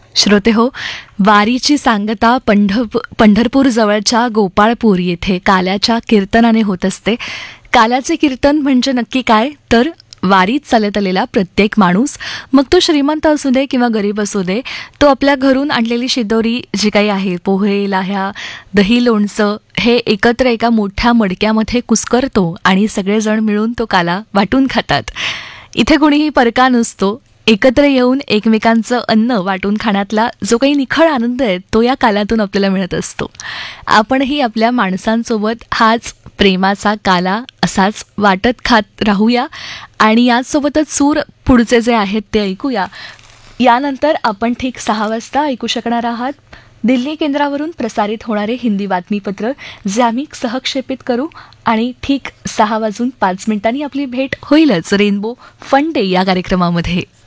श्रोते हो, वारीची सांगता पंढरपूर जवळच्या गोपाळपूर येथे काल्याच्या कीर्तनाने होत असते. काल्याचे कीर्तन म्हणजे नक्की काय, तर वारीत चालत आलेला प्रत्येक माणूस, मग तो श्रीमंत असू दे किंवा गरीब असू दे, तो आपल्या घरून आणलेली शिदोरी जी काही आहे, पोहे, लाह्या, दही, लोणचं हे एकत्र एका मोठ्या मडक्यामध्ये कुस्करतो आणि सगळेजण मिळून तो काला वाटून खातात. इथे कोणीही परका नसतो. एकत्र येऊन एकमेकांचं अन्न वाटून खाण्यातला जो काही निखळ आनंद आहे तो या कालातून आपल्याला मिळत असतो. आपणही आपल्या माणसांसोबत हाच प्रेमाचा काला असाच वाटत खात राहूया आणि याचसोबतच सूर पुढचे जे आहेत ते ऐकूया. यानंतर आपण ठीक 6 वाजता ऐकू शकणार आहात दिल्ली केंद्रावरून प्रसारित होणारे हिंदी बातमीपत्र, जे आम्ही सहक्षेपित करू. आणि ठीक 6:05 आपली भेट होईलच रेनबो फन डे या कार्यक्रमामध्ये.